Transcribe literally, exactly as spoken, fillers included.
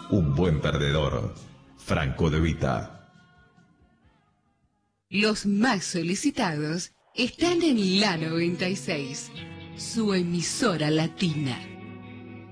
un buen perdedor. Franco De Vita. Los más solicitados están en La noventa y seis, su emisora latina.